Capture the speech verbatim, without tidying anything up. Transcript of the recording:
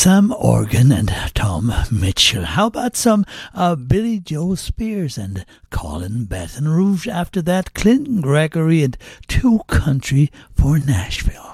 Sam Organ and Tom Mitchell. How about some uh, Billy Joe Spears and Colin Bethany Rouge? After that, Clinton Gregory and Two Country for Nashville.